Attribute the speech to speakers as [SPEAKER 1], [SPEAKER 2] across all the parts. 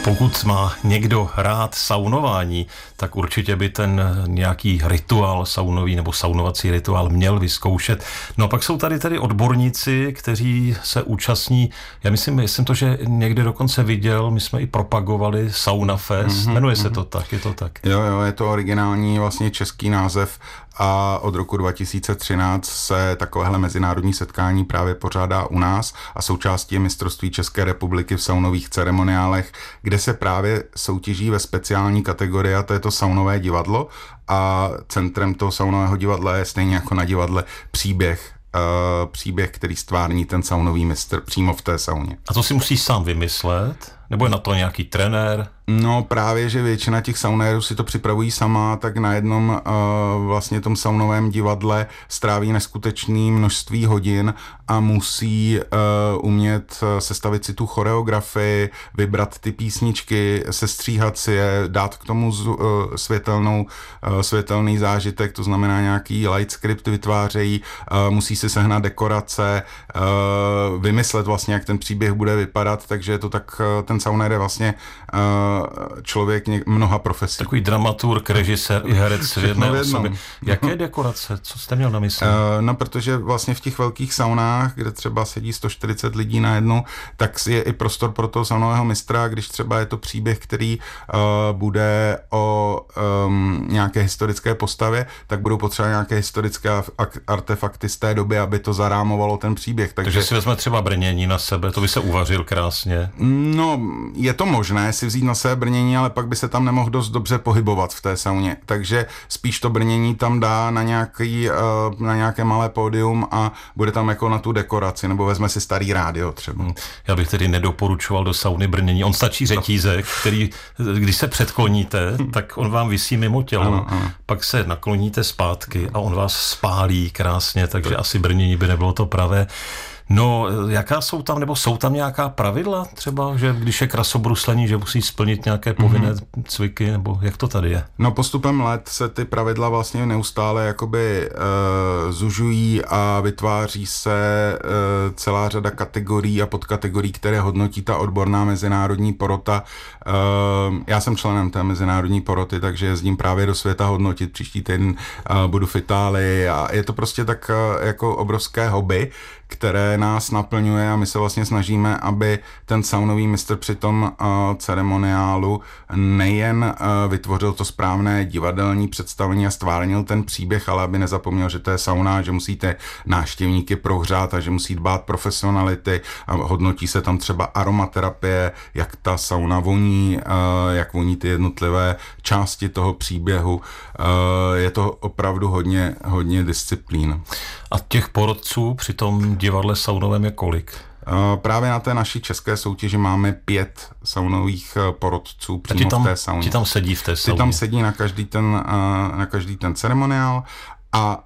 [SPEAKER 1] Pokud má někdo rád saunování, tak určitě by ten nějaký rituál saunový nebo saunovací rituál měl vyzkoušet. No a pak jsou tady tedy odborníci, kteří se účastní, já myslím, jsem to, že někde dokonce viděl, my jsme i propagovali Sauna Fest, jmenuje se to tak, je to tak?
[SPEAKER 2] Jo, je to originální vlastně český název a od roku 2013 se takovéhle mezinárodní setkání právě pořádá u nás a součástí je mistrovství České republiky v saunových ceremoniálech, kde se právě soutěží ve speciální kategorii a to je to saunové divadlo a centrem toho saunového divadla je stejně jako na divadle příběh, který stvární ten saunový mistr přímo v té sauně.
[SPEAKER 1] A to si musíš sám vymyslet? Nebo je na to nějaký trenér?
[SPEAKER 2] No právě, že většina těch saunérů si to připravují sama, tak na jednom vlastně tom saunovém divadle stráví neskutečné množství hodin a musí umět sestavit si tu choreografii, vybrat ty písničky, sestříhat si je, dát k tomu světelný zážitek, to znamená nějaký light script vytvářejí, musí si sehnat dekorace, vymyslet vlastně, jak ten příběh bude vypadat, takže je to tak, ten saunér je vlastně člověk mnoha profesí.
[SPEAKER 1] Takový dramaturg, režisér i herec v jedné osobě. Jaké dekorace? Co jste měl na mysli?
[SPEAKER 2] No, protože vlastně v těch velkých saunách, kde třeba sedí 140 lidí na jednu, tak je i prostor pro toho saunového mistra, když třeba je to příběh, který bude o nějaké historické postavě, tak budou potřeba nějaké historické artefakty z té doby, aby to zarámovalo ten příběh.
[SPEAKER 1] Takže si vezme třeba brnění na sebe, to by se uvařil krásně.
[SPEAKER 2] No, je to možné si vzít na sebe brnění, ale pak by se tam nemohl dost dobře pohybovat v té sauně. Takže spíš to brnění tam dá na nějaké malé pódium a bude tam jako na tu dekoraci, nebo vezme si starý rádio třeba.
[SPEAKER 1] Já bych tedy nedoporučoval do sauny brnění. On stačí řetízek, který, když se předkloníte, tak on vám visí mimo tělo. Ano. Pak se nakloníte zpátky a on vás spálí krásně, takže asi brnění by nebylo to pravé. No, jaká jsou tam, nebo jsou tam nějaká pravidla třeba, že když je krasobruslení, že musí splnit nějaké povinné cviky, nebo jak to tady je?
[SPEAKER 2] No, postupem let se ty pravidla vlastně neustále jakoby zužují a vytváří se celá řada kategorií a podkategorií, které hodnotí ta odborná mezinárodní porota. Já jsem členem té mezinárodní poroty, takže jezdím právě do světa hodnotit. Příští týden budu v Itálii a je to prostě tak jako obrovské hobby, které nás naplňuje a my se vlastně snažíme, aby ten saunový mistr při tom ceremoniálu nejen vytvořil to správné divadelní představení a stvárnil ten příběh, ale aby nezapomněl, že to je sauna, že musíte návštěvníky prohřát a že musí dbát profesionality a hodnotí se tam třeba aromaterapie, jak ta sauna voní, jak voní ty jednotlivé části toho příběhu. Je to opravdu hodně disciplín.
[SPEAKER 1] A těch porodců při tom divadle saunovém je kolik?
[SPEAKER 2] Právě na té naší české soutěži máme 5 saunových porodců přímo v té sauně.
[SPEAKER 1] Ti tam sedí v té sauně?
[SPEAKER 2] Ti tam sedí na každý ten ceremoniál a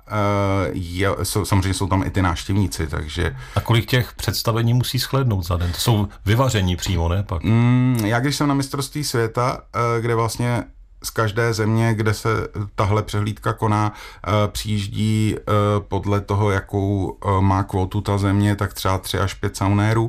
[SPEAKER 2] samozřejmě jsou tam i ty návštěvníci, takže...
[SPEAKER 1] A kolik těch představení musí shlédnout za den? To jsou vyvaření přímo, ne? Pak?
[SPEAKER 2] Já když jsem na mistrovství světa, kde vlastně z každé země, kde se tahle přehlídka koná, přijíždí podle toho, jakou má kvotu ta země, tak třeba 3 až 5 saunérů.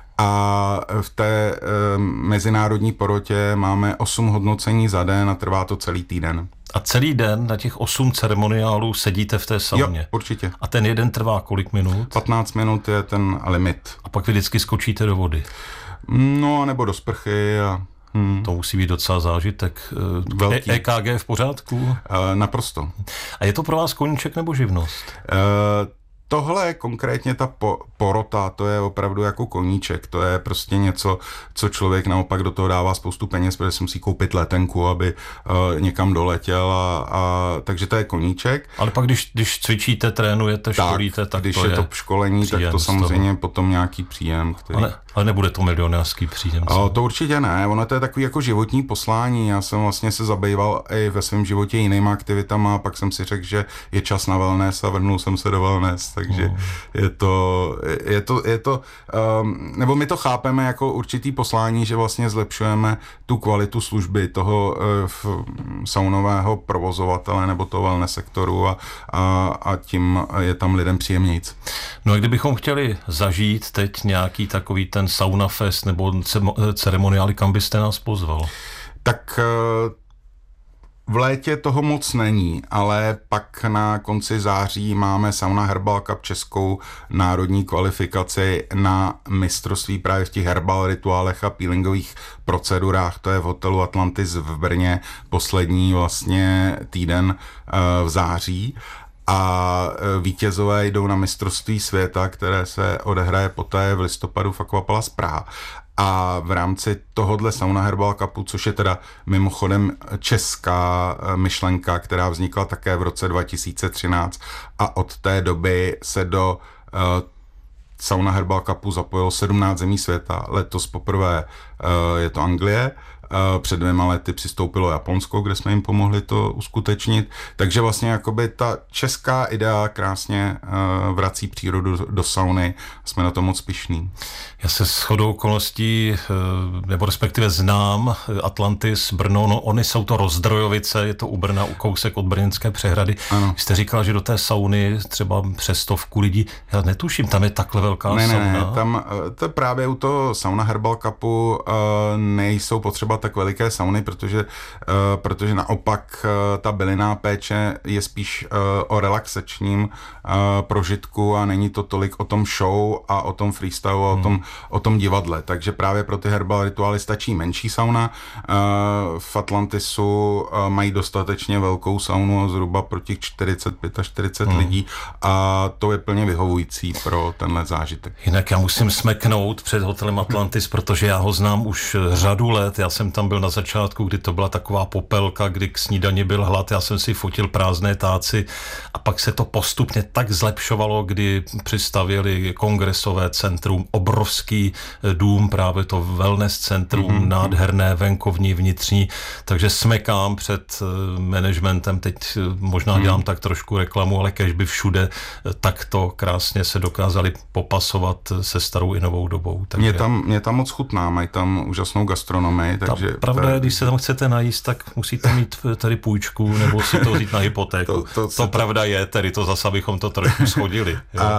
[SPEAKER 2] A v té mezinárodní porotě máme 8 hodnocení za den a trvá to celý týden.
[SPEAKER 1] A celý den na těch 8 ceremoniálů sedíte v té sauně?
[SPEAKER 2] Jo, určitě.
[SPEAKER 1] A ten jeden trvá kolik minut?
[SPEAKER 2] 15 minut je ten limit.
[SPEAKER 1] A pak vy vždycky skočíte do vody?
[SPEAKER 2] No, nebo do sprchy a...
[SPEAKER 1] To musí být docela zážitek.
[SPEAKER 2] Velký.
[SPEAKER 1] EKG v pořádku?
[SPEAKER 2] Naprosto.
[SPEAKER 1] A je to pro vás koníček nebo živnost?
[SPEAKER 2] Tohle konkrétně ta porota, to je opravdu jako koníček, to je prostě něco, co člověk naopak do toho dává spoustu peněz, protože si musí koupit letenku, aby někam doletěl takže to je koníček.
[SPEAKER 1] Ale pak když cvičíte, trénujete, školíte, tak
[SPEAKER 2] když
[SPEAKER 1] to
[SPEAKER 2] je to školení, tak to samozřejmě potom nějaký příjem, který...
[SPEAKER 1] Ale nebude to milionářský příjem.
[SPEAKER 2] To určitě ne, ono to je takový jako životní poslání. Já jsem vlastně se zabýval i ve svém životě jinýma aktivitama a pak jsem si řekl, že je čas na wellness a vrhnul jsem se do wellness, takže je to nebo my to chápeme jako určitý poslání, že vlastně zlepšujeme tu kvalitu služby toho saunového provozovatele nebo toho wellness sektoru a tím je tam lidem příjemnějc.
[SPEAKER 1] No a kdybychom chtěli zažít teď nějaký takový ten ten Sauna Fest nebo ceremoniály, kam byste nás pozval?
[SPEAKER 2] Tak v létě toho moc není, ale pak na konci září máme Sauna Herbal Cup, českou národní kvalifikaci na mistrovství právě v těch herbal rituálech a peelingových procedurách. To je v hotelu Atlantis v Brně poslední vlastně týden v září. A vítězové jdou na mistrovství světa, které se odehraje poté v listopadu v Aquapalace Praha. A v rámci tohodle Sauna Herbal Cupu, což je teda mimochodem česká myšlenka, která vznikla také v roce 2013 a od té doby se do Sauna Herbal Cupu zapojilo 17 zemí světa. Letos poprvé je to Anglie, před 2 lety přistoupilo Japonsko, kde jsme jim pomohli to uskutečnit. Takže vlastně jakoby ta česká idea krásně vrací přírodu do sauny. Jsme na to moc pyšní.
[SPEAKER 1] Já se shodou okolností, nebo respektive znám Atlantis, Brno, no oni jsou to Rozdrojovice, je to u Brna, u kousek od Brněnské přehrady. Ano. Jste říkal, že do té sauny třeba přes 100 lidí, já netuším, tam je takhle velká sauna.
[SPEAKER 2] Ne, tam to právě u toho Sauna Herbal Cupu nejsou potřeba tak veliké sauny, protože naopak ta bylinná péče je spíš o relaxačním prožitku a není to tolik o tom show a o tom freestyle a o tom divadle. Takže právě pro ty herbal rituály stačí menší sauna. V Atlantisu mají dostatečně velkou saunu, zhruba pro těch 45 až 40 lidí a to je plně vyhovující pro tenhle zážitek.
[SPEAKER 1] Jinak já musím smeknout před hotelem Atlantis, protože já ho znám už řadu let. Já jsem tam byl na začátku, kdy to byla taková popelka, kdy k snídani byl hlad, já jsem si fotil prázdné táci a pak se to postupně tak zlepšovalo, kdy přistavěli kongresové centrum, obrovský dům, právě to wellness centrum, nádherné, venkovní, vnitřní, takže smekám před managementem, teď možná dělám tak trošku reklamu, ale kéž by všude takto krásně se dokázali popasovat se starou i novou dobou. Takže...
[SPEAKER 2] Mě tam moc chutná, mají tam úžasnou gastronomii, takže...
[SPEAKER 1] Pravda je, když se tam chcete najíst, tak musíte mít tady půjčku, nebo si to vzít na hypotéku. To pravda je, tedy to zase, abychom to trošku shodili.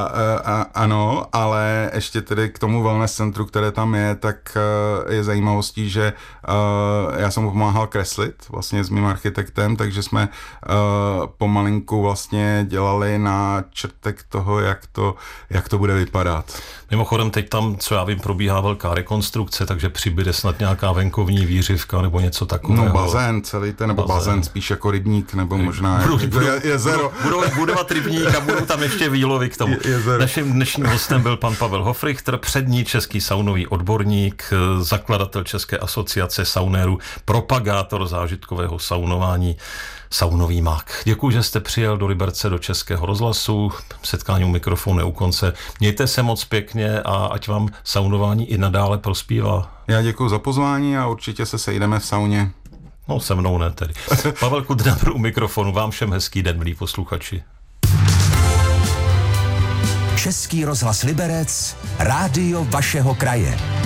[SPEAKER 2] Ano, ale ještě tedy k tomu wellness centru, které tam je, tak je zajímavostí, že já jsem mu pomáhal kreslit vlastně s mým architektem, takže jsme pomalinku vlastně dělali na črtek toho, jak to bude vypadat.
[SPEAKER 1] Mimochodem teď tam, co já vím, probíhá velká rekonstrukce, takže přibyde snad nějaká venkovní výřivka nebo něco takového.
[SPEAKER 2] No bazén celý ten, nebo bazén spíš jako rybník, nebo možná jezero.
[SPEAKER 1] Budou budovat rybník a budou tam ještě výlovy k tomu. Naším dnešním hostem byl pan Pavel Hofrichter, přední český saunový odborník, zakladatel České asociace saunérů, propagátor zážitkového saunování, saunový mák. Děkuji, že jste přijel do Liberce, do Českého rozhlasu. Setkání u mikrofonu je u konce. Mějte se moc pěkně a ať vám saunování i nadále prospívá.
[SPEAKER 2] Já děkuji za pozvání a určitě se sejdeme v sauně.
[SPEAKER 1] No, se mnou ne tedy. Pavel Kudrna byl u mikrofonu. Vám všem hezký den, milí posluchači.
[SPEAKER 3] Český rozhlas Liberec, rádio vašeho kraje.